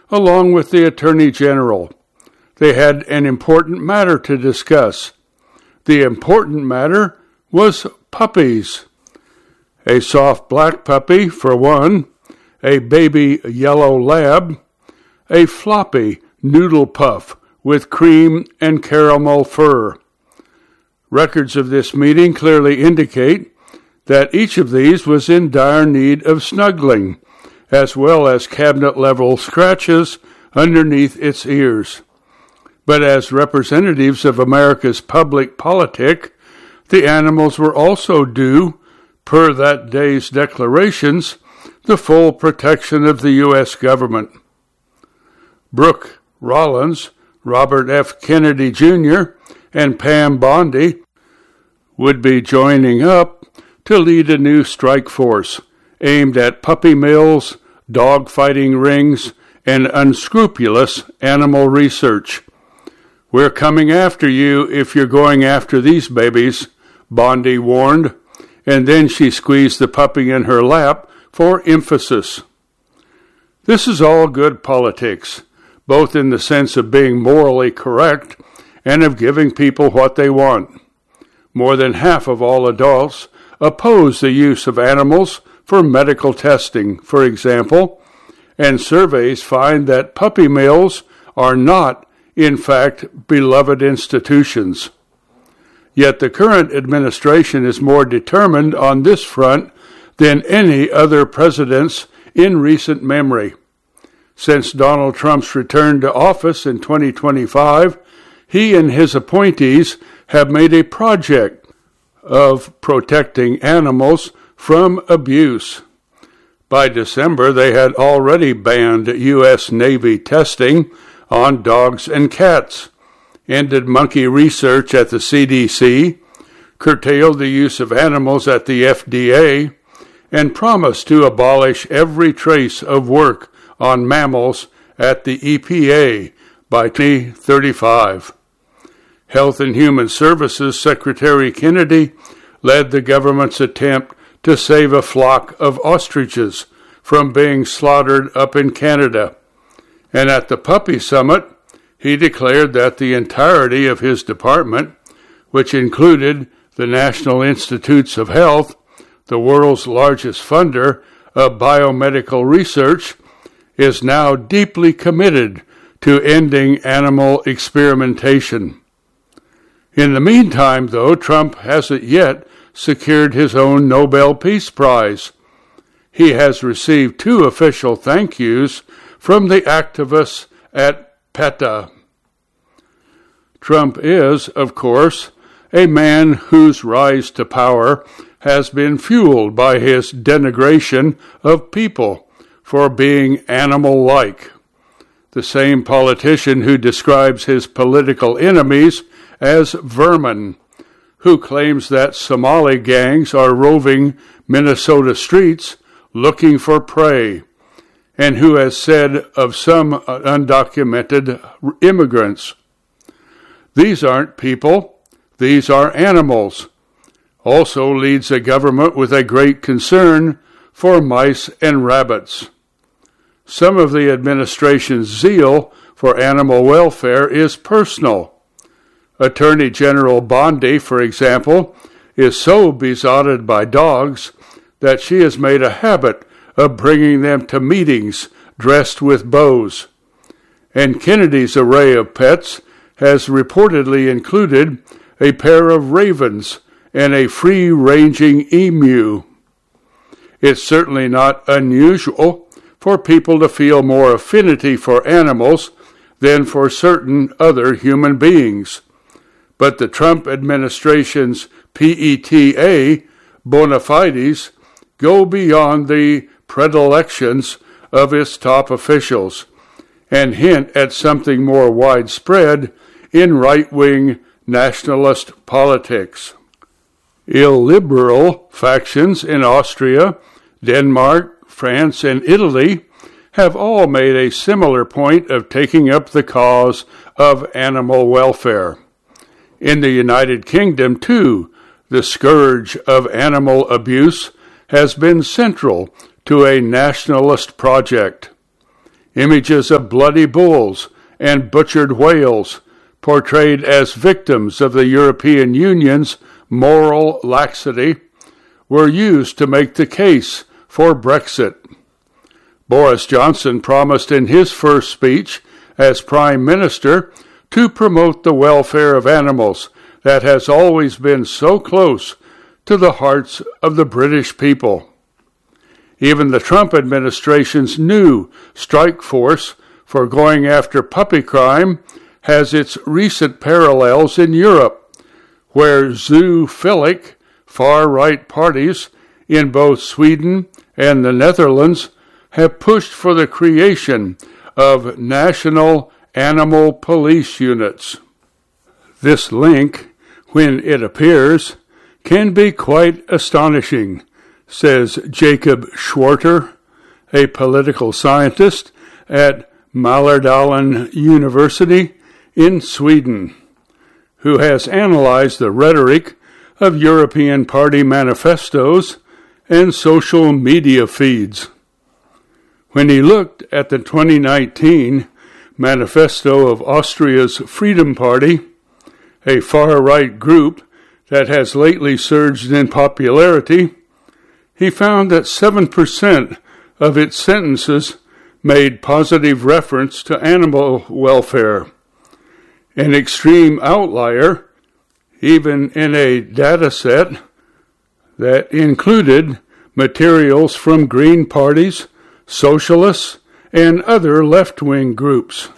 along with the Attorney General. They had an important matter to discuss. The important matter was puppies. A soft black puppy, for one, a baby yellow lab, a floppy noodle puff with cream and caramel fur. Records of this meeting clearly indicate that each of these was in dire need of snuggling, as well as cabinet-level scratches underneath its ears. But as representatives of America's public politic, the animals were also due, per that day's declarations, the full protection of the U.S. government. Brooke Rollins, Robert F. Kennedy Jr., and Pam Bondi would be joining up to lead a new strike force aimed at puppy mills, dog fighting rings, and unscrupulous animal research. "We're coming after you if you're going after these babies," Bondi warned, and then she squeezed the puppy in her lap for emphasis. This is all good politics, both in the sense of being morally correct and of giving people what they want. More than half of all adults oppose the use of animals for medical testing, for example, and surveys find that puppy mills are not, in fact, beloved institutions. Yet the current administration is more determined on this front than any other presidents in recent memory. Since Donald Trump's return to office in 2025, he and his appointees have made a project of protecting animals from abuse. By December, they had already banned U.S. Navy testing on dogs and cats, ended monkey research at the CDC, curtailed the use of animals at the FDA, and promised to abolish every trace of work on mammals at the EPA by 2035. Health and Human Services Secretary Kennedy led the government's attempt to save a flock of ostriches from being slaughtered up in Canada. And at the Puppy Summit, he declared that the entirety of his department, which included the National Institutes of Health, the world's largest funder of biomedical research, is now deeply committed to ending animal experimentation. In the meantime, though, Trump hasn't yet secured his own Nobel Peace Prize. He has received 2 official thank yous from the activists at PETA. Trump is, of course, a man whose rise to power has been fueled by his denigration of people for being animal-like. The same politician who describes his political enemies as vermin, who claims that Somali gangs are roving Minnesota streets looking for prey, and who has said of some undocumented immigrants, "These aren't people, these are animals," also leads a government with a great concern for mice and rabbits. Some of the administration's zeal for animal welfare is personal. Attorney General Bondi, for example, is so besotted by dogs that she has made a habit of bringing them to meetings dressed with bows. And Kennedy's array of pets has reportedly included a pair of ravens and a free-ranging emu. It's certainly not unusual for people to feel more affinity for animals than for certain other human beings. But the Trump administration's PETA bona fides go beyond the predilections of its top officials and hint at something more widespread in right-wing nationalist politics. Illiberal factions in Austria, Denmark, France, and Italy have all made a similar point of taking up the cause of animal welfare. In the United Kingdom, too, the scourge of animal abuse has been central to a nationalist project. Images of bloody bulls and butchered whales, portrayed as victims of the European Union's moral laxity, were used to make the case for Brexit. Boris Johnson promised in his first speech as Prime Minister to promote the welfare of animals that has always been so close to the hearts of the British people. Even the Trump administration's new strike force for going after puppy crime has its recent parallels in Europe, where zoophilic far-right parties in both Sweden and the Netherlands have pushed for the creation of national animal police units. This link, when it appears, can be quite astonishing, says Jacob Schwarter, a political scientist at Mälardalen University in Sweden, who has analyzed the rhetoric of European party manifestos and social media feeds. When he looked at the 2019 manifesto of Austria's Freedom Party, a far-right group that has lately surged in popularity, he found that 7% of its sentences made positive reference to animal welfare. An extreme outlier, even in a data set that included materials from Green parties, socialists, and other left-wing groups.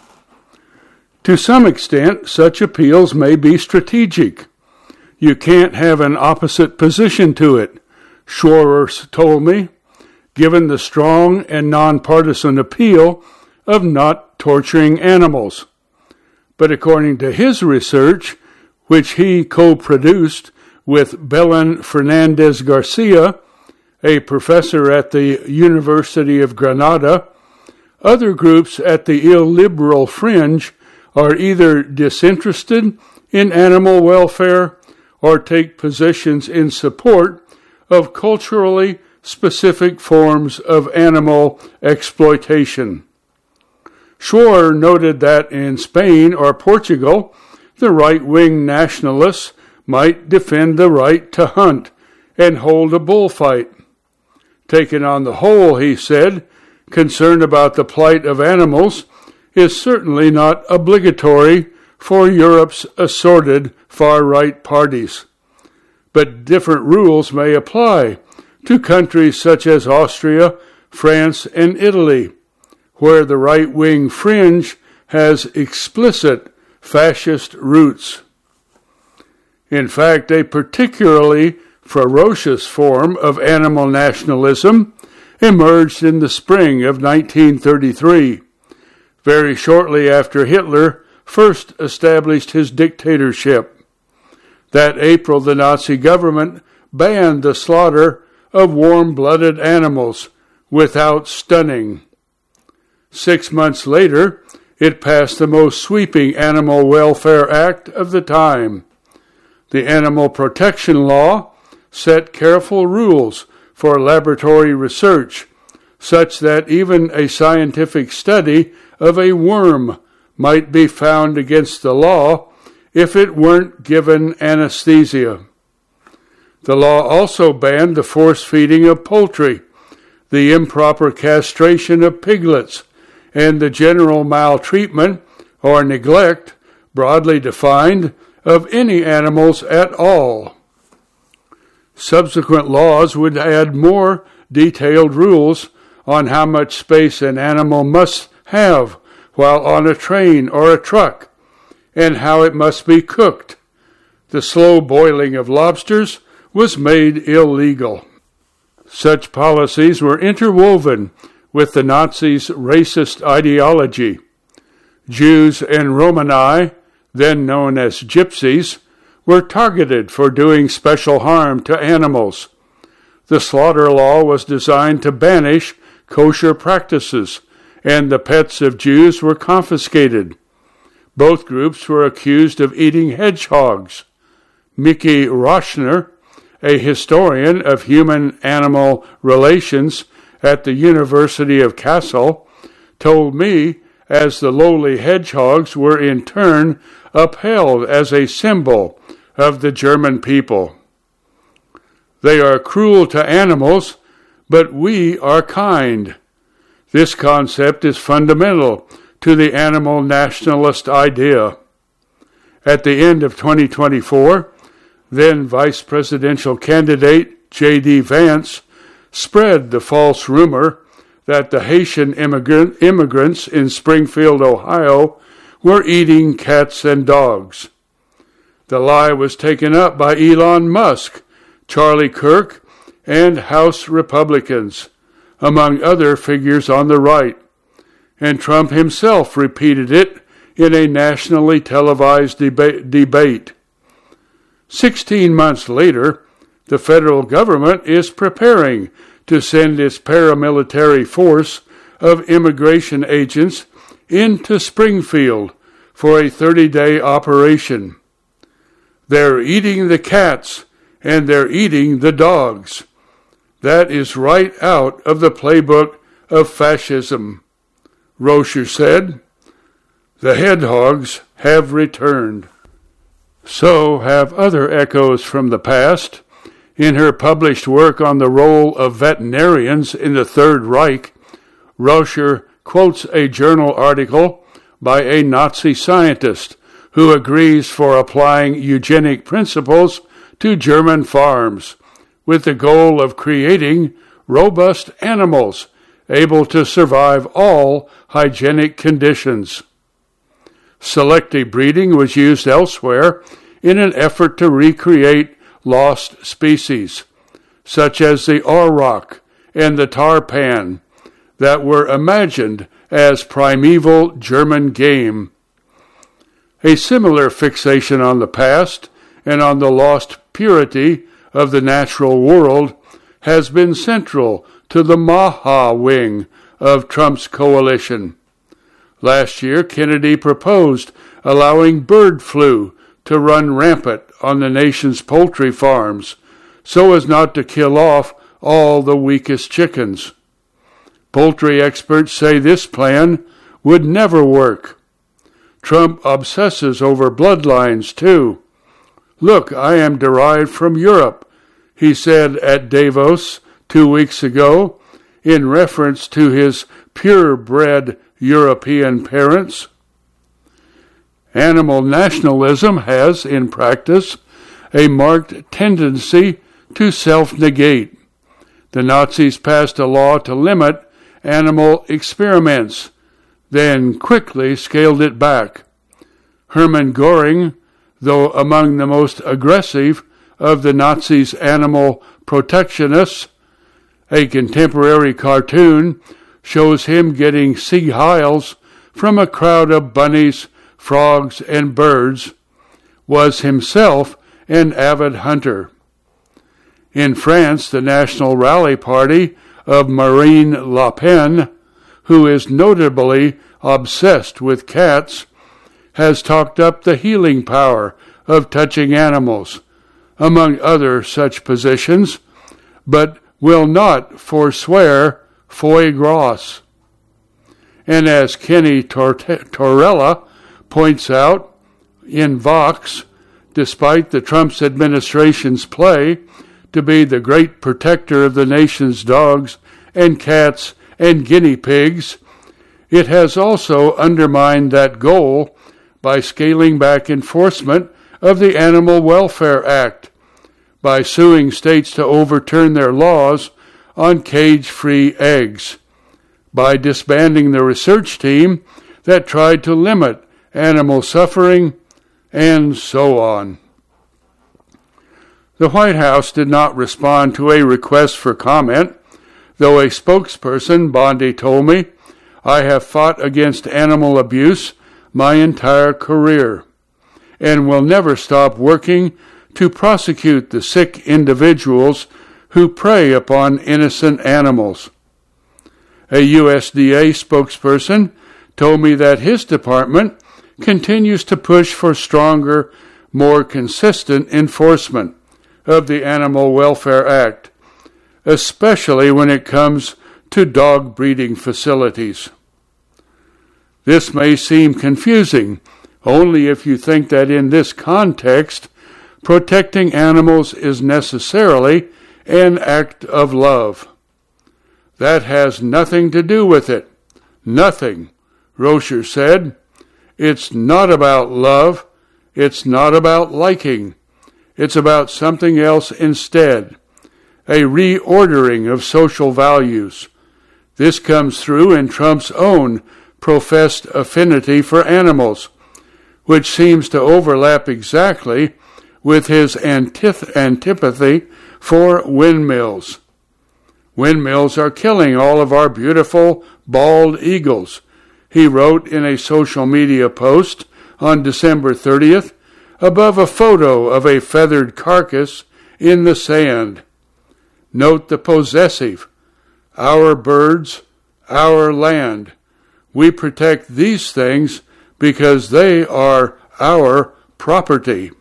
To some extent, such appeals may be strategic. You can't have an opposite position to it, Schwarzer told me, given the strong and nonpartisan appeal of not torturing animals. But according to his research, which he co-produced with Belén Fernández Garcia, a professor at the University of Granada, other groups at the illiberal fringe are either disinterested in animal welfare or take positions in support of culturally specific forms of animal exploitation. Schwarzer noted that in Spain or Portugal, the right-wing nationalists might defend the right to hunt and hold a bullfight. Taken on the whole, he said, concern about the plight of animals is certainly not obligatory for Europe's assorted far-right parties. But different rules may apply to countries such as Austria, France, and Italy, where the right-wing fringe has explicit fascist roots. In fact, a particularly ferocious form of animal nationalism emerged in the spring of 1933, very shortly after Hitler first established his dictatorship. That April, the Nazi government banned the slaughter of warm-blooded animals without stunning. 6 months later, it passed the most sweeping Animal Welfare Act of the time. The Animal Protection Law set careful rules for laboratory research, such that even a scientific study of a worm might be found against the law if it weren't given anesthesia. The law also banned the force feeding of poultry, the improper castration of piglets, and the general maltreatment or neglect, broadly defined, of any animals at all. Subsequent laws would add more detailed rules on how much space an animal must have while on a train or a truck, and how it must be cooked. The slow boiling of lobsters was made illegal. Such policies were interwoven with the Nazis' racist ideology. Jews and Romani, then known as gypsies, were targeted for doing special harm to animals. The slaughter law was designed to banish kosher practices, and the pets of Jews were confiscated. Both groups were accused of eating hedgehogs. Mickey Rochner, a historian of human-animal relations at the University of Kassel, told me as the lowly hedgehogs were in turn upheld as a symbol of the German people. They are cruel to animals, but we are kind. This concept is fundamental to the animal nationalist idea. At the end of 2024, then vice presidential candidate J.D. Vance spread the false rumor that the Haitian immigrants in Springfield, Ohio, were eating cats and dogs. The lie was taken up by Elon Musk, Charlie Kirk, and House Republicans, among other figures on the right, and Trump himself repeated it in a nationally televised debate. 16 months later, the federal government is preparing to send its paramilitary force of immigration agents into Springfield for a 30-day operation. They're eating the cats and they're eating the dogs. That is right out of the playbook of fascism. Roscher said, "The hedgehogs have returned." So have other echoes from the past. In her published work on the role of veterinarians in the Third Reich, Roscher quotes a journal article by a Nazi scientist who agrees for applying eugenic principles to German farms, with the goal of creating robust animals able to survive all hygienic conditions. Selective breeding was used elsewhere in an effort to recreate lost species, such as the auroch and the tarpan, that were imagined as primeval German game. A similar fixation on the past and on the lost purity of the natural world has been central to the Maha wing of Trump's coalition. Last year, Kennedy proposed allowing bird flu to run rampant on the nation's poultry farms so as not to kill off all the weakest chickens. Poultry experts say this plan would never work. Trump obsesses over bloodlines, too. "Look, I am derived from Europe," he said at Davos 2 weeks ago, in reference to his purebred European parents. Animal nationalism has, in practice, a marked tendency to self-negate. The Nazis passed a law to limit animal experiments, then quickly scaled it back. Hermann Göring, though among the most aggressive of the Nazis' animal protectionists, a contemporary cartoon shows him getting sea hiles from a crowd of bunnies, frogs, and birds, was himself an avid hunter. In France, the National Rally Party of Marine Le Pen, who is notably obsessed with cats, has talked up the healing power of touching animals, among other such positions, but will not forswear foie gras. And as Kenny Torella points out in Vox, despite the Trump administration's play to be the great protector of the nation's dogs and cats and guinea pigs, it has also undermined that goal by scaling back enforcement of the Animal Welfare Act, by suing states to overturn their laws on cage-free eggs, by disbanding the research team that tried to limit animal suffering, and so on. The White House did not respond to a request for comment, though a spokesperson, Bondi, told me, "I have fought against animal abuse my entire career and will never stop working to prosecute the sick individuals who prey upon innocent animals." A USDA spokesperson told me that his department continues to push for stronger, more consistent enforcement of the Animal Welfare Act, especially when it comes to dog breeding facilities. This may seem confusing only if you think that in this context, protecting animals is necessarily an act of love. That has nothing to do with it. Nothing, Roscher said. It's not about love. It's not about liking. It's about something else instead. A reordering of social values. This comes through in Trump's own professed affinity for animals, which seems to overlap exactly with his antipathy for windmills. Windmills are killing all of our beautiful bald eagles, he wrote in a social media post on December 30th above a photo of a feathered carcass in the sand. Note the possessive. Our birds, our land. We protect these things because they are our property.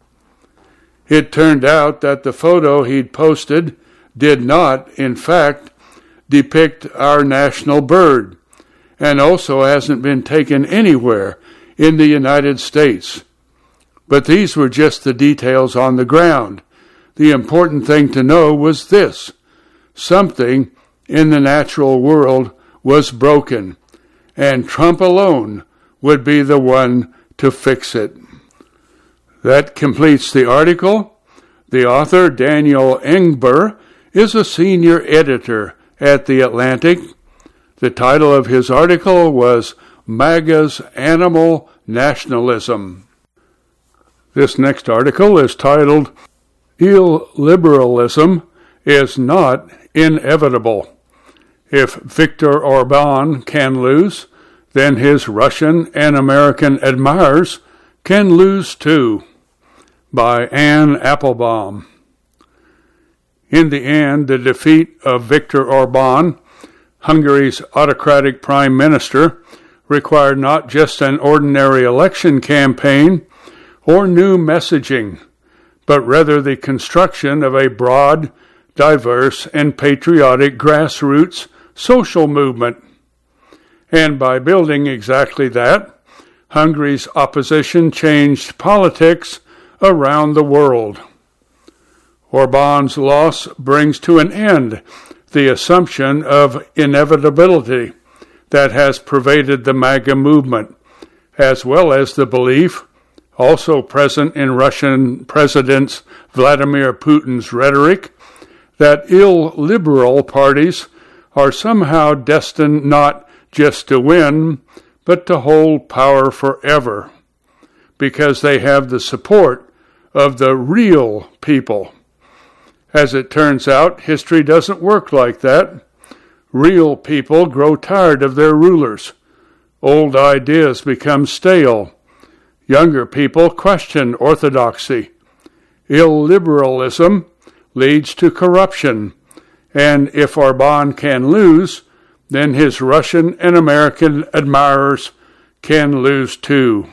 It turned out that the photo he'd posted did not, in fact, depict our national bird, and also hasn't been taken anywhere in the United States. But these were just the details on the ground. The important thing to know was this: something in the natural world was broken, and Trump alone would be the one to fix it. That completes the article. The author, Daniel Engber, is a senior editor at The Atlantic. The title of his article was MAGA's Animal Nationalism. This next article is titled, Illiberalism is not inevitable. If Viktor Orban can lose, then his Russian and American admirers can lose too. By Anne Applebaum. In the end, the defeat of Viktor Orban, Hungary's autocratic prime minister, required not just an ordinary election campaign or new messaging, but rather the construction of a broad, diverse, and patriotic grassroots social movement. And by building exactly that, Hungary's opposition changed politics around the world. Orban's loss brings to an end the assumption of inevitability that has pervaded the MAGA movement, as well as the belief, also present in Russian President Vladimir Putin's rhetoric, that illiberal parties are somehow destined not just to win, but to hold power forever, because they have the support of the real people. As it turns out, history doesn't work like that. Real people grow tired of their rulers. Old ideas become stale. Younger people question orthodoxy. Illiberalism leads to corruption, and if Orban can lose, then his Russian and American admirers can lose too.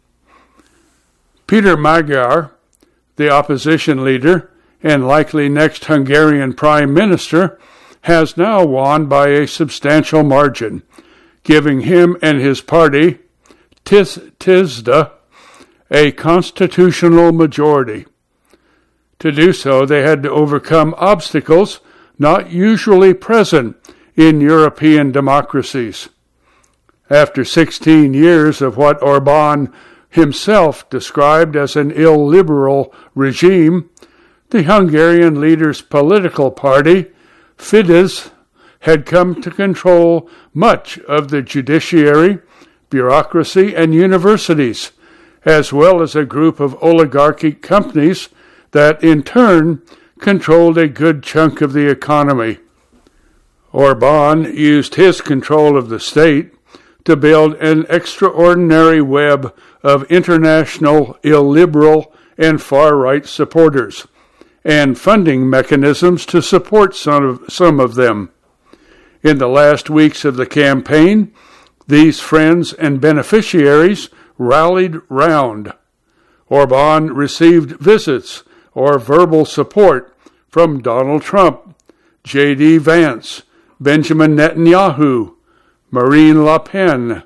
Peter Magyar, the opposition leader and likely next Hungarian prime minister, has now won by a substantial margin, giving him and his party, TISDA, a constitutional majority. To do so, they had to overcome obstacles not usually present in European democracies. After 16 years of what Orban himself described as an illiberal regime, the Hungarian leader's political party, Fidesz, had come to control much of the judiciary, bureaucracy, and universities, as well as a group of oligarchic companies that, in turn, controlled a good chunk of the economy. Orban used his control of the state to build an extraordinary web of international illiberal and far-right supporters, and funding mechanisms to support some of them. In the last weeks of the campaign, these friends and beneficiaries rallied round. Orban received visits or verbal support from Donald Trump, J.D. Vance, Benjamin Netanyahu, Marine Le Pen,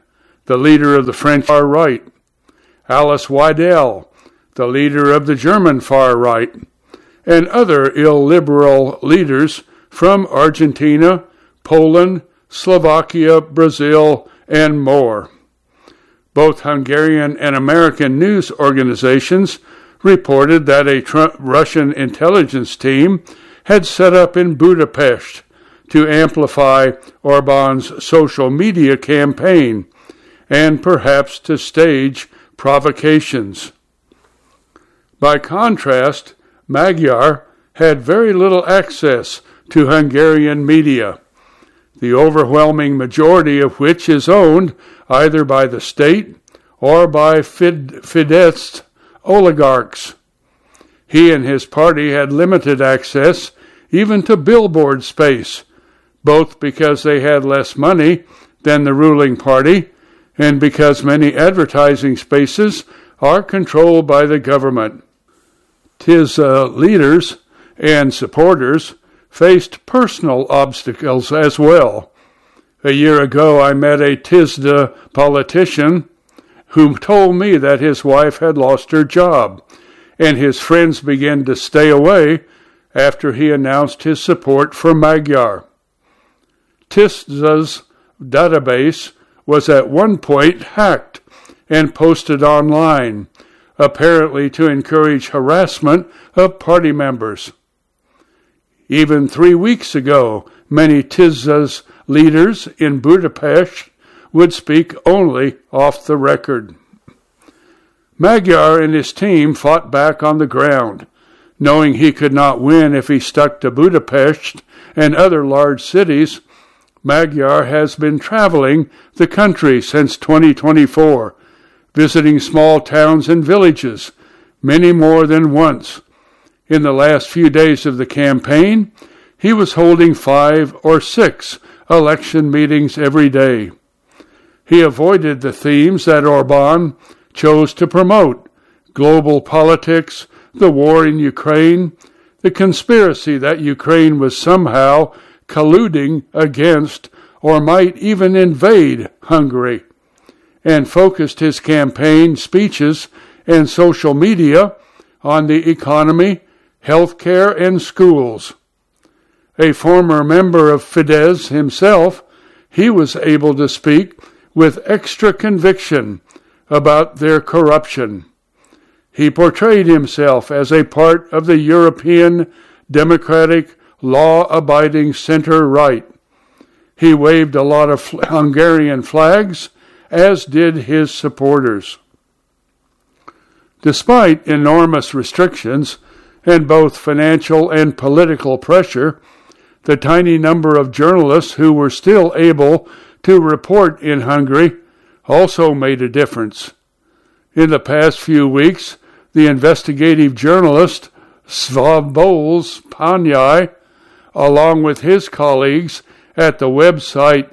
the leader of the French far right, Alice Weidel, the leader of the German far right, and other illiberal leaders from Argentina, Poland, Slovakia, Brazil, and more. Both Hungarian and American news organizations reported that a Russian intelligence team had set up in Budapest to amplify Orbán's social media campaign and perhaps to stage provocations. By contrast, Magyar had very little access to Hungarian media, the overwhelming majority of which is owned either by the state or by Fidesz oligarchs. He and his party had limited access even to billboard space, both because they had less money than the ruling party and because many advertising spaces are controlled by the government. TISA leaders and supporters faced personal obstacles as well. A year ago, I met a TISA politician who told me that his wife had lost her job, and his friends began to stay away after he announced his support for Magyar. TISA's database was at one point hacked and posted online, apparently to encourage harassment of party members. Even 3 weeks ago, many TISA's leaders in Budapest would speak only off the record. Magyar and his team fought back on the ground, knowing he could not win if he stuck to Budapest and other large cities. Magyar has been traveling the country since 2024, visiting small towns and villages, many more than once. In the last few days of the campaign, he was holding 5 or 6 election meetings every day. He avoided the themes that Orbán chose to promote: global politics, the war in Ukraine, the conspiracy that Ukraine was somehow colluding against or might even invade Hungary, and focused his campaign speeches and social media on the economy, healthcare, and schools. A former member of Fidesz himself, he was able to speak with extra conviction about their corruption. He portrayed himself as a part of the European, democratic, law-abiding center-right. He waved a lot of Hungarian flags, as did his supporters. Despite enormous restrictions and both financial and political pressure, the tiny number of journalists who were still able to report in Hungary also made a difference. In the past few weeks, the investigative journalist Svobos Panyai, along with his colleagues at the website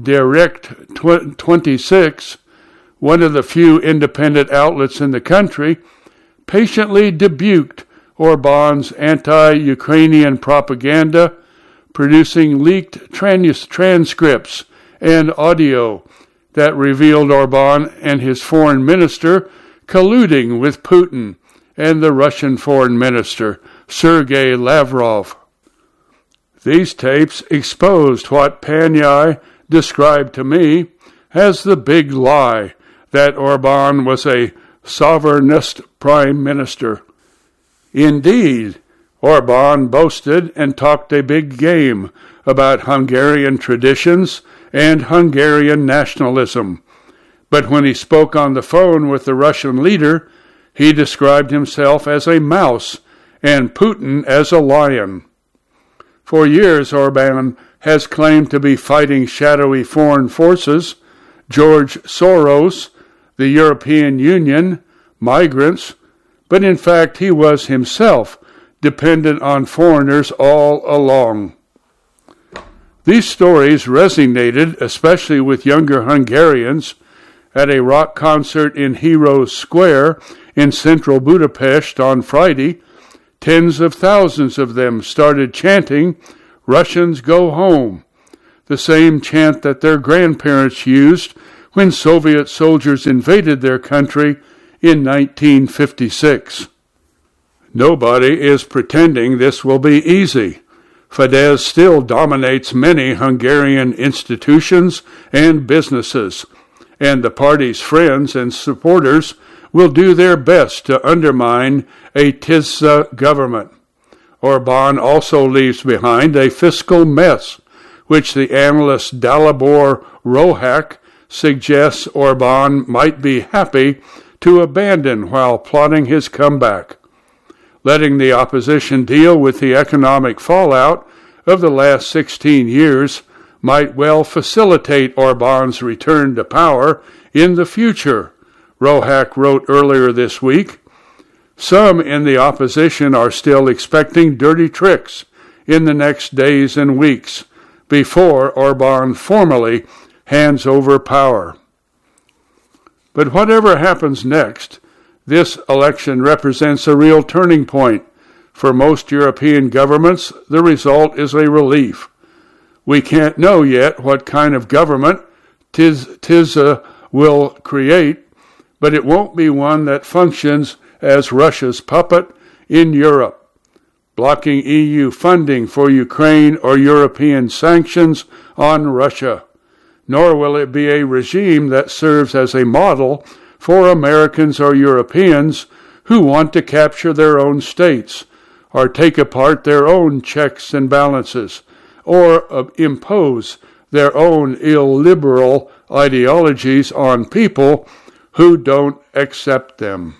Direct26, one of the few independent outlets in the country, patiently rebuked Orbán's anti-Ukrainian propaganda, producing leaked transcripts and audio that revealed Orbán and his foreign minister colluding with Putin and the Russian foreign minister, Sergei Lavrov. These tapes exposed what Panyai described to me as the big lie that Orbán was a sovereignist prime minister. Indeed, Orbán boasted and talked a big game about Hungarian traditions and Hungarian nationalism. But when he spoke on the phone with the Russian leader, he described himself as a mouse and Putin as a lion. For years, Orbán has claimed to be fighting shadowy foreign forces, George Soros, the European Union, migrants, but in fact he was himself dependent on foreigners all along. These stories resonated especially with younger Hungarians. At a rock concert in Heroes Square in central Budapest on Friday, tens of thousands of them started chanting, "Russians go home," the same chant that their grandparents used when Soviet soldiers invaded their country in 1956. Nobody is pretending this will be easy. Fidesz still dominates many Hungarian institutions and businesses, and the party's friends and supporters will do their best to undermine a Tisza government. Orbán also leaves behind a fiscal mess, which the analyst Dalibor Rohak suggests Orbán might be happy to abandon while plotting his comeback. Letting the opposition deal with the economic fallout of the last 16 years might well facilitate Orbán's return to power in the future, Rohak wrote earlier this week. Some in the opposition are still expecting dirty tricks in the next days and weeks before Orbán formally hands over power. But whatever happens next, this election represents a real turning point. For most European governments, the result is a relief. We can't know yet what kind of government Tisza will create, but it won't be one that functions as Russia's puppet in Europe, blocking EU funding for Ukraine or European sanctions on Russia. Nor will it be a regime that serves as a model for Americans or Europeans who want to capture their own states or take apart their own checks and balances or impose their own illiberal ideologies on people who don't accept them.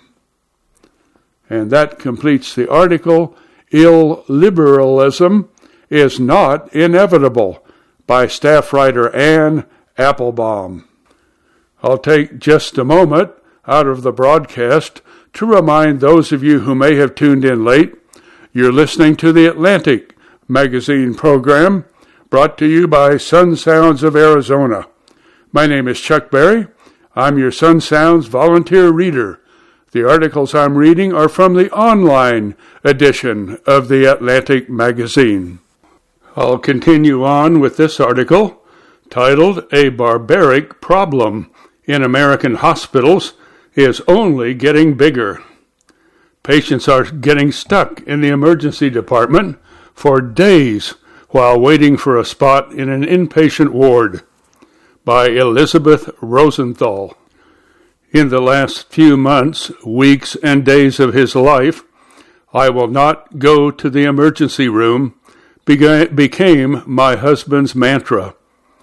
And that completes the article, Illiberalism is Not Inevitable, by staff writer Anne Applebaum. I'll take just a moment out of the broadcast to remind those of you who may have tuned in late, you're listening to the Atlantic Magazine program, brought to you by Sun Sounds of Arizona. My name is Chuck Berry. I'm your Sun Sounds volunteer reader. The articles I'm reading are from the online edition of the Atlantic Magazine. I'll continue on with this article, titled A Barbaric Problem in American Hospitals is Only Getting Bigger. Patients are getting stuck in the emergency department for days while waiting for a spot in an inpatient ward, by Elizabeth Rosenthal. In the last few months, weeks, and days of his life, I will not go to the emergency room became my husband's mantra.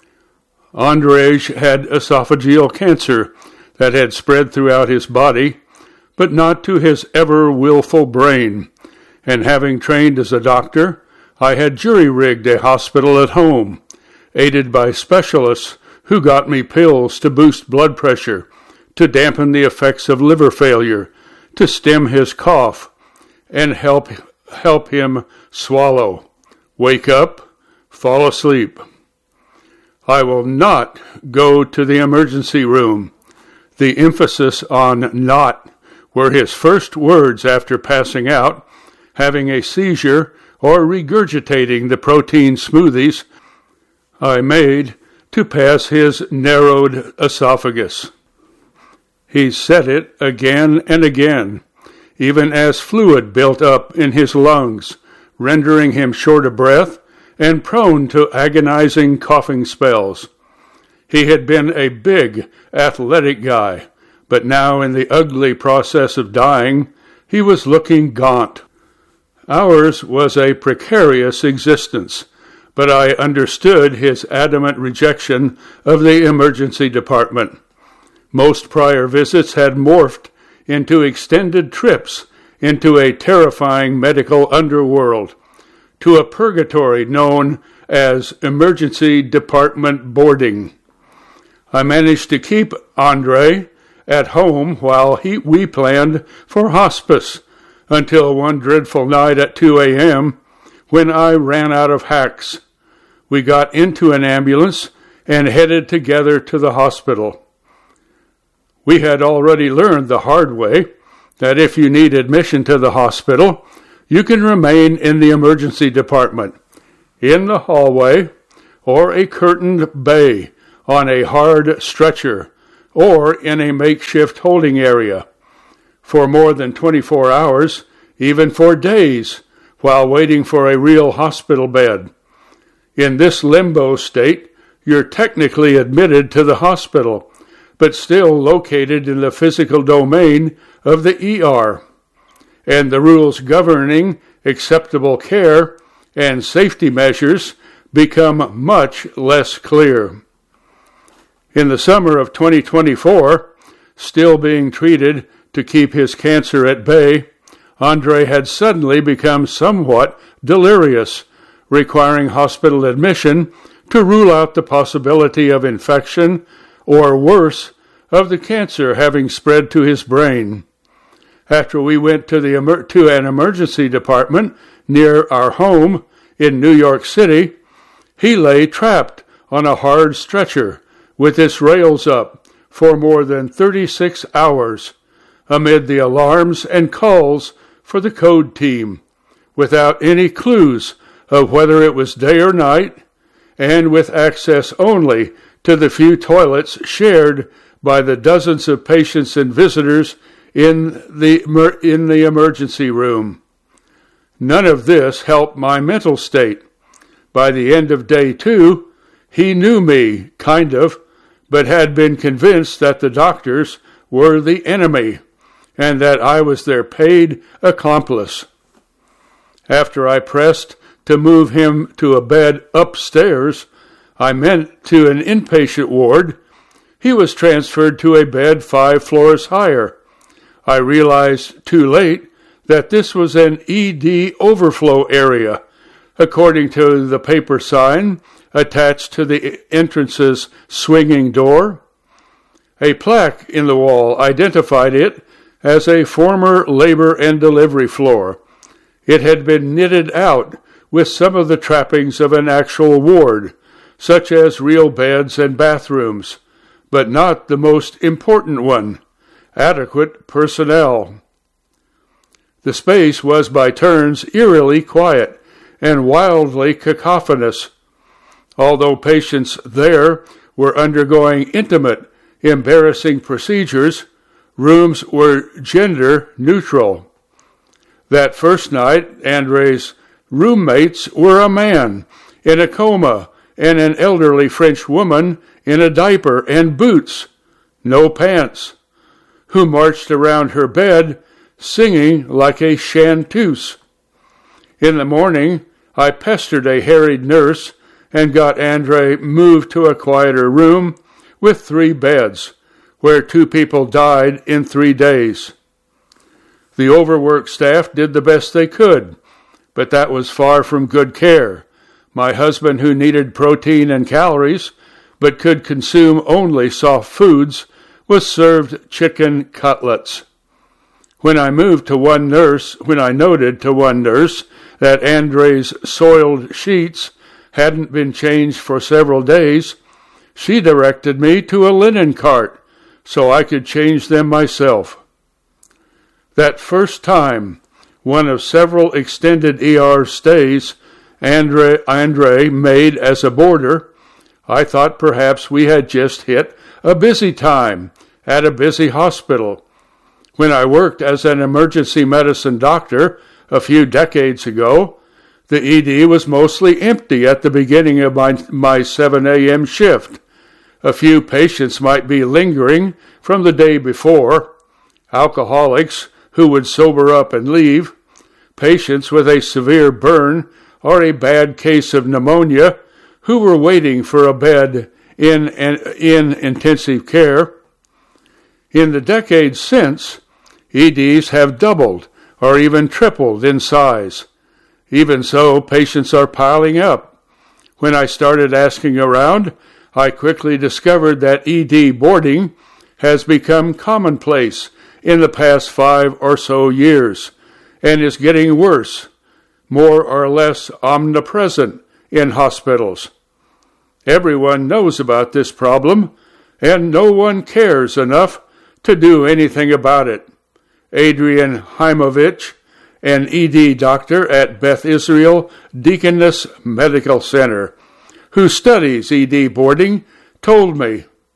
Andrzej had esophageal cancer that had spread throughout his body, but not to his ever-willful brain, and having trained as a doctor, I had jury-rigged a hospital at home, aided by specialists who got me pills to boost blood pressure, to dampen the effects of liver failure, to stem his cough, and help him swallow, wake up, fall asleep. I will not go to the emergency room. The emphasis on not were his first words after passing out, having a seizure, or regurgitating the protein smoothies I made to pass his narrowed esophagus. He said it again and again, even as fluid built up in his lungs, rendering him short of breath and prone to agonizing coughing spells. He had been a big, athletic guy, but now in the ugly process of dying, he was looking gaunt. Ours was a precarious existence, but I understood his adamant rejection of the emergency department. Most prior visits had morphed into extended trips into a terrifying medical underworld, to a purgatory known as emergency department boarding. I managed to keep Andre at home while we planned for hospice, until one dreadful night at 2 a.m. when I ran out of hacks. We got into an ambulance and headed together to the hospital. We had already learned the hard way that if you need admission to the hospital, you can remain in the emergency department, in the hallway, or a curtained bay on a hard stretcher or in a makeshift holding area for more than 24 hours, even for days, while waiting for a real hospital bed. In this limbo state, you're technically admitted to the hospital, but still located in the physical domain of the ER, and the rules governing acceptable care and safety measures become much less clear. In the summer of 2024, still being treated to keep his cancer at bay, Andre had suddenly become somewhat delirious, requiring hospital admission to rule out the possibility of infection or worse, of the cancer having spread to his brain. After we went to an emergency department near our home in New York City, he lay trapped on a hard stretcher with his rails up for more than 36 hours amid the alarms and calls for the code team, without any clues of whether it was day or night, and with access only to the few toilets shared by the dozens of patients and visitors in the emergency room. None of this helped my mental state. By the end of day 2, he knew me, kind of, but had been convinced that the doctors were the enemy and that I was their paid accomplice. After I pressed to move him to a bed upstairs, I meant to an inpatient ward, he was transferred to a bed 5 floors higher. I realized too late that this was an ED overflow area, according to the paper sign attached to the entrance's swinging door. A plaque in the wall identified it as a former labor and delivery floor. It had been knitted out with some of the trappings of an actual ward, such as real beds and bathrooms, but not the most important one, adequate personnel. The space was by turns eerily quiet and wildly cacophonous. Although patients there were undergoing intimate, embarrassing procedures, rooms were gender neutral. That first night, Andre's roommates were a man in a coma and an elderly French woman in a diaper and boots, no pants, who marched around her bed singing like a chanteuse. In the morning, I pestered a harried nurse and got Andre moved to a quieter room with 3 beds, where 2 people died in 3 days. The overworked staff did the best they could, but that was far from good care. My husband, who needed protein and calories, but could consume only soft foods, was served chicken cutlets. When I noted to one nurse that Andre's soiled sheets hadn't been changed for several days, she directed me to a linen cart so I could change them myself. That first time, one of several extended ER stays Andre made as a boarder, I thought perhaps we had just hit a busy time at a busy hospital. When I worked as an emergency medicine doctor a few decades ago, the ED was mostly empty at the beginning of my 7 a.m. shift. A few patients might be lingering from the day before, alcoholics who would sober up and leave, patients with a severe burn or a bad case of pneumonia who were waiting for a bed in intensive care. In the decades since, EDs have doubled or even tripled in size. Even so, patients are piling up. When I started asking around, I quickly discovered that ED boarding has become commonplace in the past 5 or so years and is getting worse, more or less omnipresent in hospitals. Everyone knows about this problem, and no one cares enough to do anything about it. Adrian Heimovich, an ED doctor at Beth Israel Deaconess Medical Center, who studies ED boarding, told me,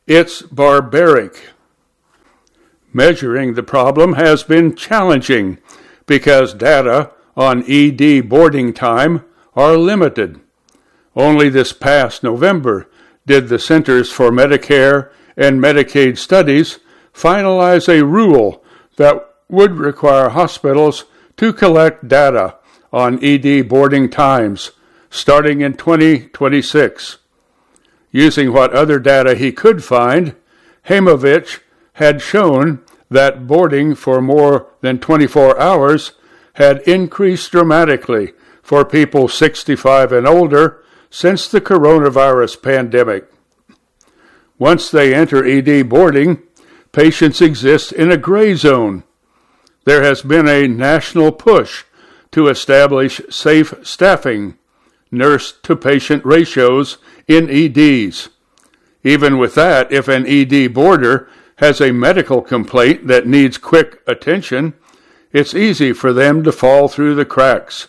It's barbaric. Measuring the problem has been challenging because data on ED boarding time are limited. Only this past November did the Centers for Medicare and Medicaid Studies finalize a rule that would require hospitals to collect data on ED boarding times starting in 2026. Using what other data he could find, Haimovitch had shown that boarding for more than 24 hours had increased dramatically for people 65 and older since the coronavirus pandemic. Once they enter ED boarding, patients exist in a gray zone. There has been a national push to establish safe staffing, nurse-to-patient ratios in EDs. Even with that, if an ED boarder has a medical complaint that needs quick attention, it's easy for them to fall through the cracks.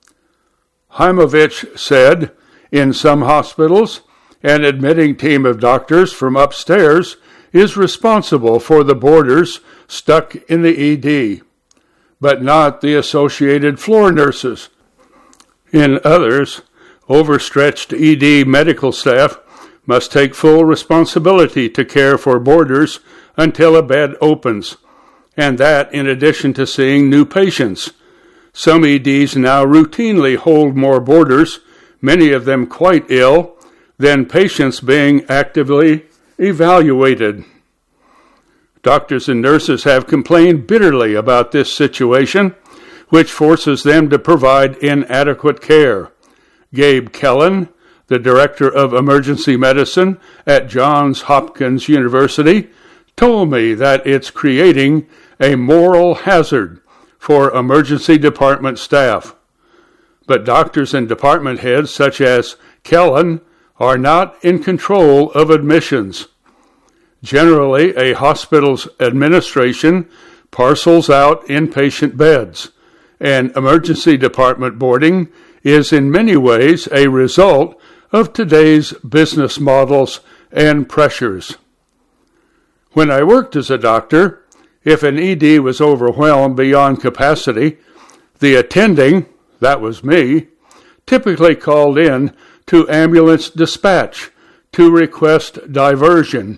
Haimovitch said, in some hospitals, an admitting team of doctors from upstairs is responsible for the boarders stuck in the ED, but not the associated floor nurses. In others, overstretched ED medical staff must take full responsibility to care for boarders until a bed opens, and that in addition to seeing new patients. Some EDs now routinely hold more boarders, many of them quite ill, than patients being actively evaluated. Doctors and nurses have complained bitterly about this situation, which forces them to provide inadequate care. Gabe Kellen, the director of emergency medicine at Johns Hopkins University, told me that it's creating a moral hazard for emergency department staff. But doctors and department heads such as Kellen are not in control of admissions. Generally, a hospital's administration parcels out inpatient beds, and emergency department boarding is in many ways a result of today's business models and pressures. When I worked as a doctor, if an ED was overwhelmed beyond capacity, the attending, that was me, typically called in to ambulance dispatch to request diversion.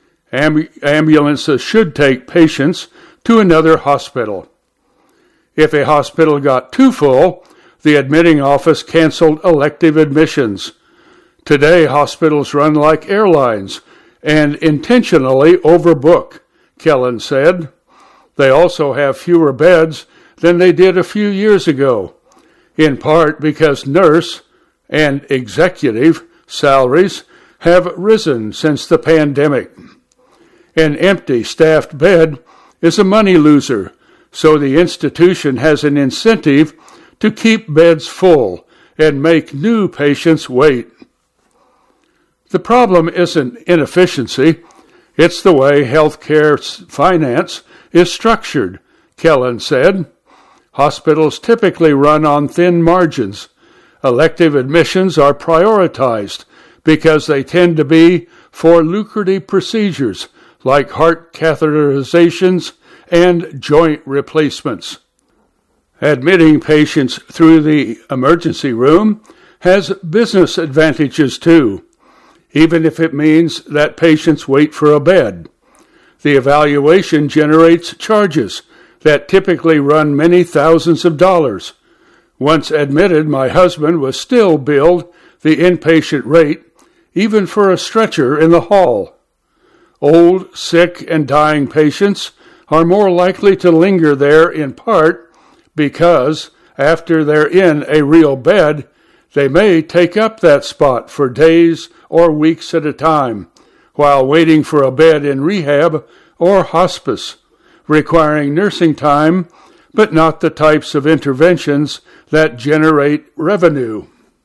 Ambulances should take patients to another hospital. If a hospital got too full, the admitting office canceled elective admissions. Today, hospitals run like airlines and intentionally overbook, Kellen said. They also have fewer beds than they did a few years ago, in part because nurse and executive salaries have risen since the pandemic. An empty staffed bed is a money loser, so the institution has an incentive to keep beds full and make new patients wait. The problem isn't inefficiency, it's the way healthcare finance is structured, Kellen said. Hospitals typically run on thin margins. Elective admissions are prioritized because they tend to be for lucrative procedures like heart catheterizations and joint replacements. Admitting patients through the emergency room has business advantages too, even if it means that patients wait for a bed. The evaluation generates charges that typically run many thousands of dollars. Once admitted, my husband was still billed the inpatient rate, even for a stretcher in the hall. Old, sick, and dying patients are more likely to linger there in part because after they're in a real bed, they may take up that spot for days or weeks at a time while waiting for a bed in rehab or hospice, requiring nursing time, but not the types of interventions that generate revenue.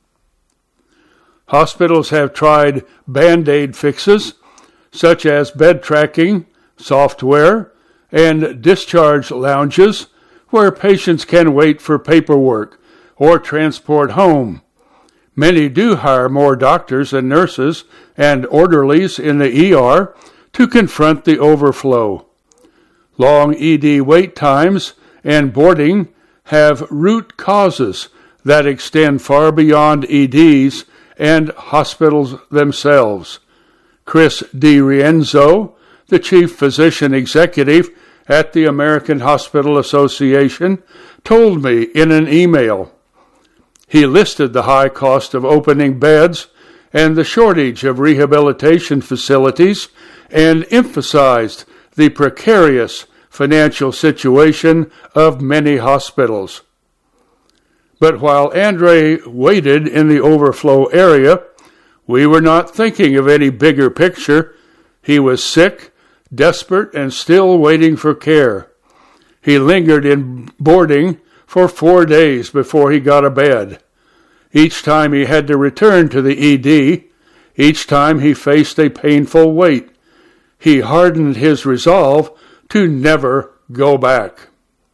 Hospitals have tried Band-Aid fixes, such as bed tracking, software, and discharge lounges where patients can wait for paperwork or transport home. Many do hire more doctors and nurses and orderlies in the ER to confront the overflow. Long ED wait times and boarding have root causes that extend far beyond EDs and hospitals themselves. Chris DiRienzo, the chief physician executive at the American Hospital Association, told me in an email. He listed the high cost of opening beds and the shortage of rehabilitation facilities and emphasized the precarious financial situation of many hospitals. But while Andre waited in the overflow area, we were not thinking of any bigger picture. He was sick, desperate, and still waiting for care. He lingered in boarding for 4 days before he got a bed. Each time he had to return to the ED, each time he faced a painful wait, he hardened his resolve to never go back.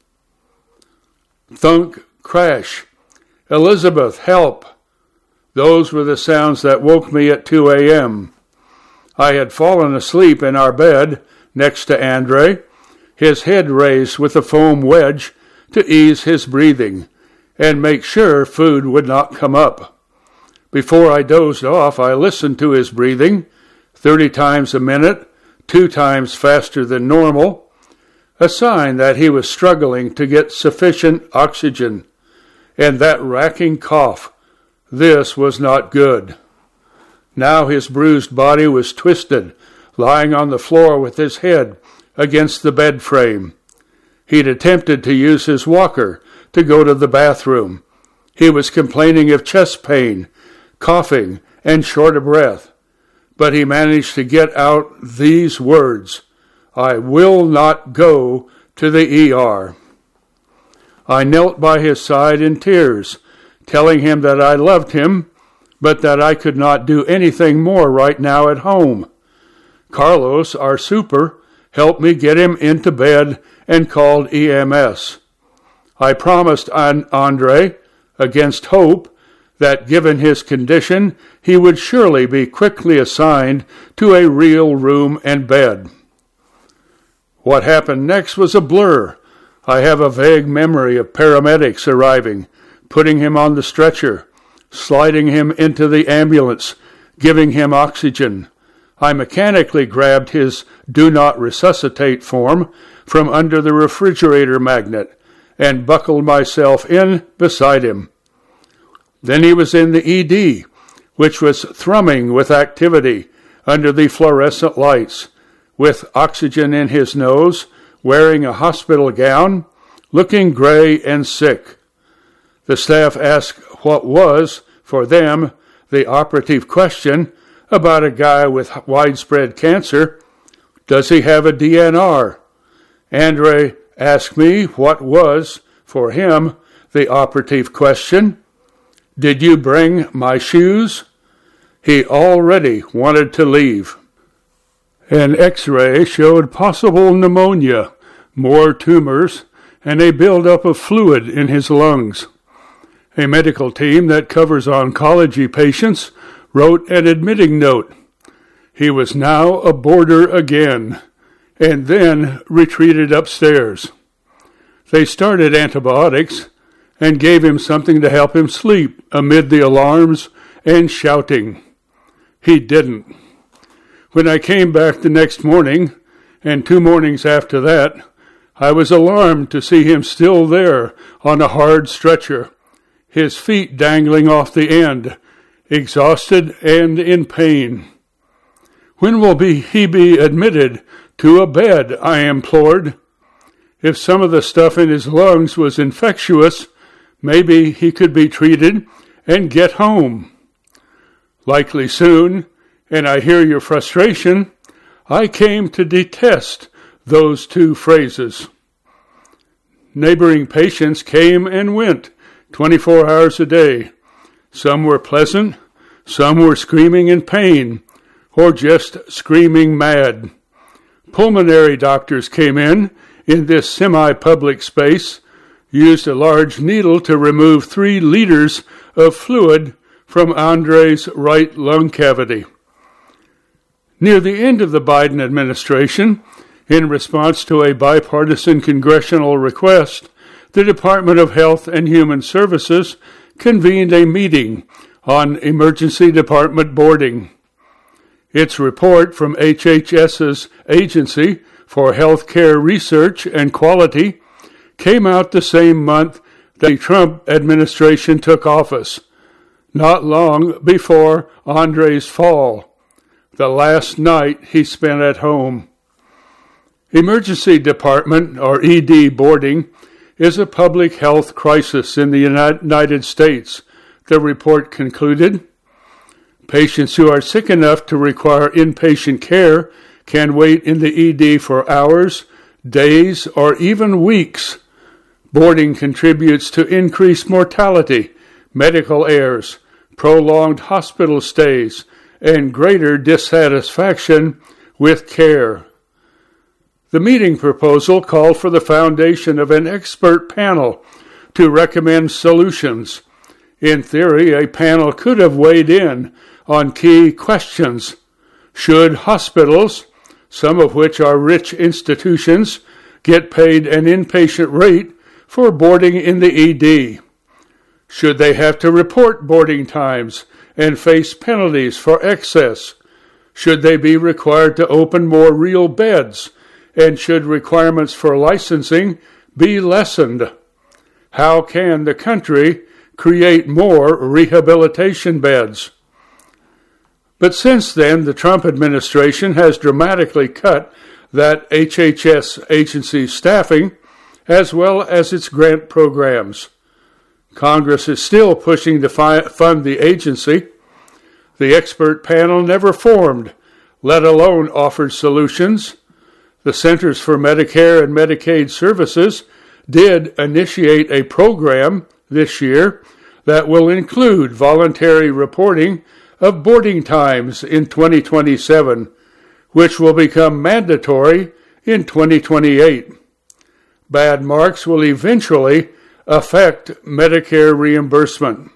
Thunk, crash. Elizabeth, help. Those were the sounds that woke me at 2 a.m. I had fallen asleep in our bed next to Andre, his head raised with a foam wedge to ease his breathing and make sure food would not come up. Before I dozed off, I listened to his breathing, 30 times a minute, 2 times faster than normal, a sign that he was struggling to get sufficient oxygen. And that racking cough, this was not good. Now his bruised body was twisted, lying on the floor with his head against the bed frame. He'd attempted to use his walker to go to the bathroom. He was complaining of chest pain, coughing, and short of breath. But he managed to get out these words, "I will not go to the ER." I knelt by his side in tears, telling him that I loved him, but that I could not do anything more right now at home. Carlos, our super, helped me get him into bed and called EMS. I promised Andre, against hope, that given his condition, he would surely be quickly assigned to a real room and bed. What happened next was a blur. I have a vague memory of paramedics arriving, putting him on the stretcher, sliding him into the ambulance, giving him oxygen. I mechanically grabbed his "do not resuscitate" form from under the refrigerator magnet and buckled myself in beside him. Then he was in the ED, which was thrumming with activity under the fluorescent lights, with oxygen in his nose, wearing a hospital gown, looking gray and sick. The staff asked what was, for them, the operative question about a guy with widespread cancer. Does he have a DNR? Andre asked me what was, for him, the operative question. Did you bring my shoes? He already wanted to leave. An X-ray showed possible pneumonia, more tumors, and a buildup of fluid in his lungs. A medical team that covers oncology patients wrote an admitting note. He was now a boarder again, and then retreated upstairs. They started antibiotics and gave him something to help him sleep amid the alarms and shouting. He didn't. When I came back the next morning, and 2 mornings after that, I was alarmed to see him still there on a hard stretcher, his feet dangling off the end, exhausted and in pain. When will he be admitted to a bed? I implored. If some of the stuff in his lungs was infectious, maybe he could be treated and get home. Likely soon, and I hear your frustration, I came to detest those 2 phrases. Neighboring patients came and went 24 hours a day. Some were pleasant, some were screaming in pain, or just screaming mad. Pulmonary doctors came in this semi-public space, used a large needle to remove 3 liters of fluid from Andre's right lung cavity. Near the end of the Biden administration, in response to a bipartisan congressional request, the Department of Health and Human Services convened a meeting on emergency department boarding. Its report from HHS's Agency for Healthcare Research and Quality came out the same month that the Trump administration took office, not long before Andre's fall, the last night he spent at home. Emergency Department, or ED boarding, is a public health crisis in the United States, the report concluded. Patients who are sick enough to require inpatient care can wait in the ED for hours, days, or even weeks. Boarding contributes to increased mortality, medical errors, prolonged hospital stays, and greater dissatisfaction with care. The meeting proposal called for the foundation of an expert panel to recommend solutions. In theory, a panel could have weighed in on key questions. Should hospitals, some of which are rich institutions, get paid an inpatient rate for boarding in the ED? Should they have to report boarding times and face penalties for excess? Should they be required to open more real beds? And should requirements for licensing be lessened? How can the country create more rehabilitation beds? But since then, the Trump administration has dramatically cut that HHS agency staffing as well as its grant programs. Congress is still pushing to fund the agency. The expert panel never formed, let alone offered solutions. The Centers for Medicare and Medicaid Services did initiate a program this year that will include voluntary reporting of boarding times in 2027, which will become mandatory in 2028. Bad marks will eventually affect Medicare reimbursement.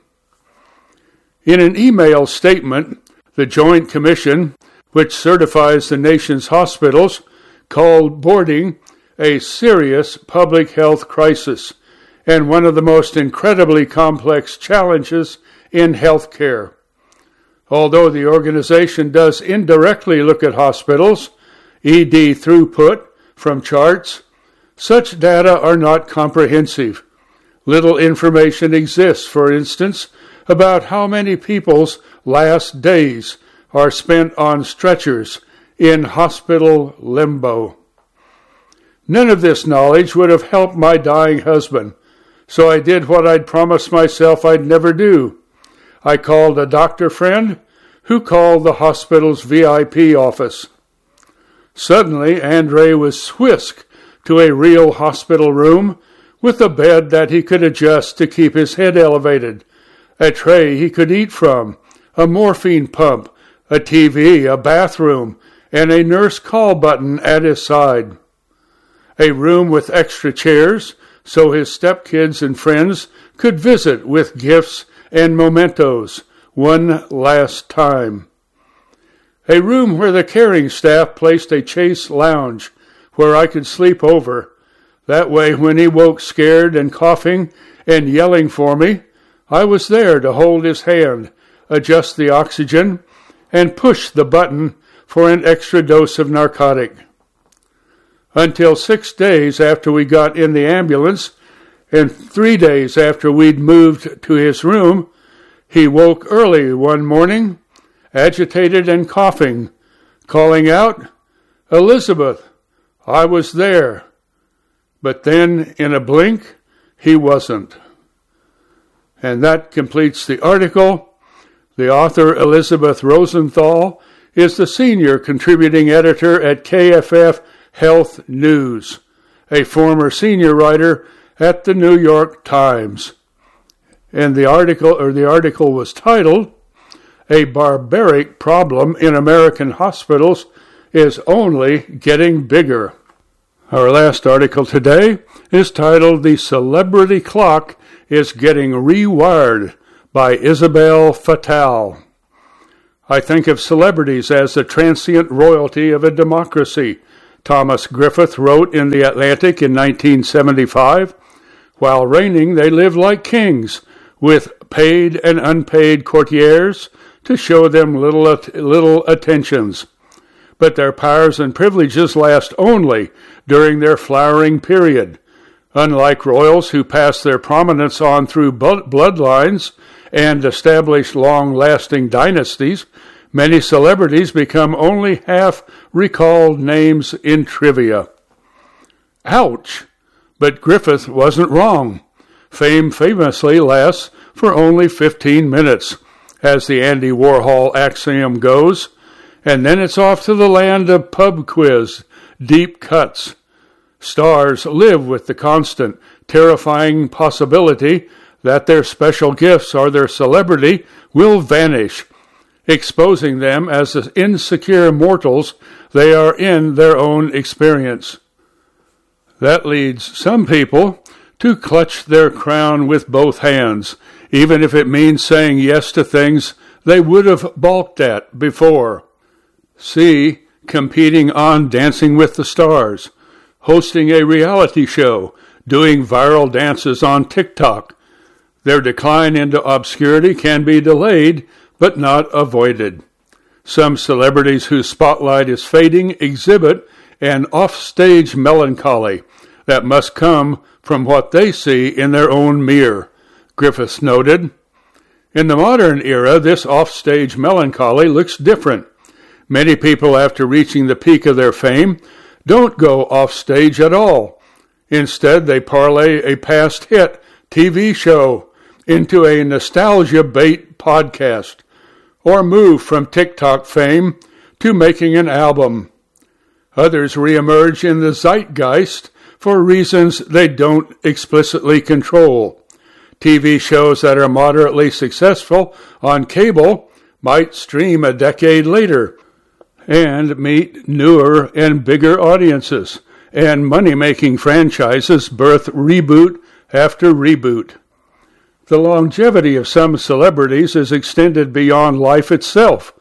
In an email statement, the Joint Commission, which certifies the nation's hospitals, called boarding a serious public health crisis and one of the most incredibly complex challenges in healthcare. Although the organization does indirectly look at hospitals, ED throughput from charts, such data are not comprehensive. Little information exists, for instance, about how many people's last days are spent on stretchers in hospital limbo. None of this knowledge would have helped my dying husband, so I did what I'd promised myself I'd never do. I called a doctor friend who called the hospital's VIP office. Suddenly, Andre was whisked to a real hospital room with a bed that he could adjust to keep his head elevated, a tray he could eat from, a morphine pump, a TV, a bathroom, and a nurse call button at his side. A room with extra chairs so his stepkids and friends could visit with gifts and mementos one last time. A room where the caring staff placed a Chase lounge where I could sleep over. That way, when he woke scared and coughing and yelling for me, I was there to hold his hand, adjust the oxygen, and push the button for an extra dose of narcotic. Until 6 days after we got in the ambulance, and 3 days after we'd moved to his room, he woke early one morning, agitated and coughing, calling out, "Elizabeth, I was there." But then, in a blink, he wasn't. And that completes the article. The author, Elizabeth Rosenthal, is the senior contributing editor at KFF Health News, a former senior writer at the New York Times. And the article was titled, "A Barbaric Problem in American Hospitals is Only Getting Bigger." Our last article today is titled, "The Celebrity Clock is Getting Rewired," by Isabel Fattal. I think of celebrities as the transient royalty of a democracy, Thomas Griffith wrote in The Atlantic in 1975. While reigning, they live like kings, with paid and unpaid courtiers to show them little attentions. But their powers and privileges last only during their flowering period. Unlike royals who pass their prominence on through bloodlines and establish long-lasting dynasties, many celebrities become only half-recalled names in trivia. Ouch! But Griffith wasn't wrong. Fame famously lasts for only 15 minutes, as the Andy Warhol axiom goes, and then it's off to the land of pub quiz, deep cuts. Stars live with the constant, terrifying possibility that their special gifts or their celebrity will vanish, exposing them as the insecure mortals they are in their own experience. That leads some people to clutch their crown with both hands, even if it means saying yes to things they would have balked at before. See, competing on Dancing with the Stars, hosting a reality show, doing viral dances on TikTok. Their decline into obscurity can be delayed, but not avoided. Some celebrities whose spotlight is fading exhibit an offstage melancholy that must come from what they see in their own mirror, Griffiths noted. In the modern era, this offstage melancholy looks different. Many people, after reaching the peak of their fame, don't go offstage at all. Instead, they parlay a past hit TV show into a nostalgia bait podcast, or move from TikTok fame to making an album. Others reemerge in the zeitgeist for reasons they don't explicitly control. TV shows that are moderately successful on cable might stream a decade later and meet newer and bigger audiences, and money-making franchises birth reboot after reboot. The longevity of some celebrities is extended beyond life itself.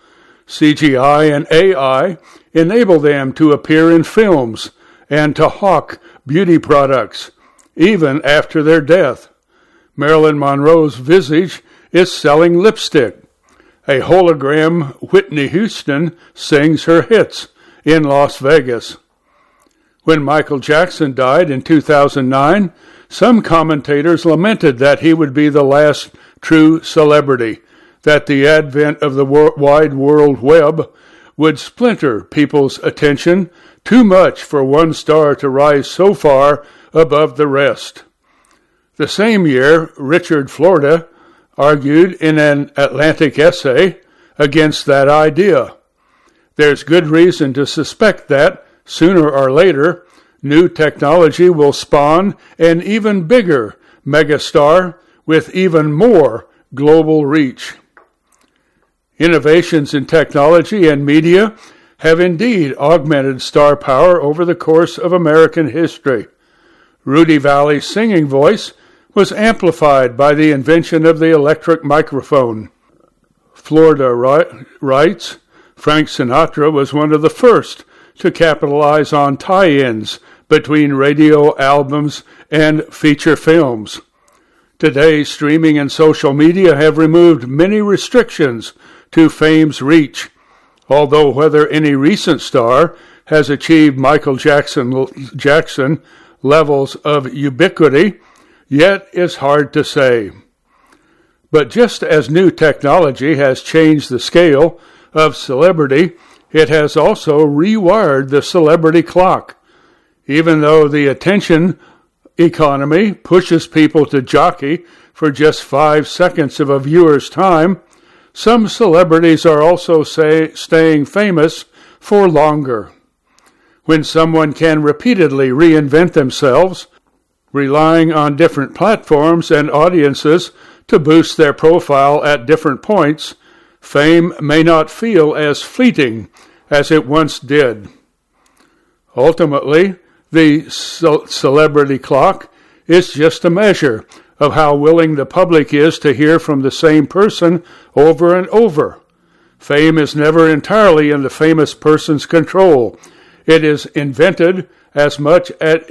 CGI and AI enable them to appear in films and to hawk beauty products, even after their death. Marilyn Monroe's visage is selling lipstick. A hologram Whitney Houston sings her hits in Las Vegas. When Michael Jackson died in 2009, some commentators lamented that he would be the last true celebrity, that the advent of the wide world web would splinter people's attention too much for one star to rise so far above the rest. The same year, Richard Florida argued in an Atlantic essay against that idea. There's good reason to suspect that, sooner or later, new technology will spawn an even bigger megastar with even more global reach. Innovations in technology and media have indeed augmented star power over the course of American history. Rudy Vallee's singing voice was amplified by the invention of the electric microphone. Florida writes, Frank Sinatra was one of the first to capitalize on tie-ins between radio albums and feature films. Today, streaming and social media have removed many restrictions to fame's reach, although whether any recent star has achieved Michael Jackson levels of ubiquity yet is hard to say. But just as new technology has changed the scale of celebrity, it has also rewired the celebrity clock. Even though the attention economy pushes people to jockey for just 5 seconds of a viewer's time, some celebrities are also staying famous for longer. When someone can repeatedly reinvent themselves, relying on different platforms and audiences to boost their profile at different points, fame may not feel as fleeting as it once did. Ultimately, the celebrity clock is just a measure of how willing the public is to hear from the same person over and over. Fame is never entirely in the famous person's control. It is invented as much as